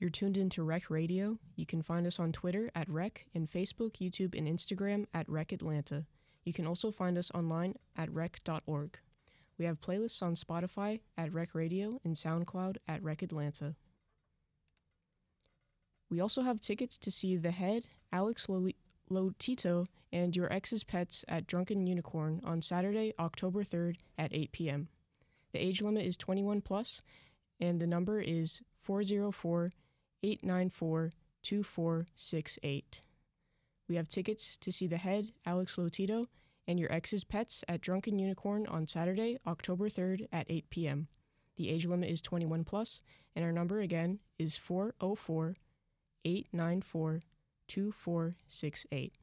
You're tuned into Rec Radio. You can find us on Twitter at Rec and Facebook, YouTube, and Instagram at Rec Atlanta. You can also find us online at rec.org. We have playlists on Spotify at Rec Radio and SoundCloud at Rec Atlanta. We also have tickets to see The Head, Alex Lotito, and Your Ex's Pets at Drunken Unicorn on Saturday, October 3rd at 8 p.m. The age limit is 21 plus, and the number is 404-894-2468. We have tickets to see The Head, Alex Lotito, and Your Ex's Pets at Drunken Unicorn on Saturday, October 3rd at 8 p.m. The age limit is 21 plus, and our number again is 404-894-2468.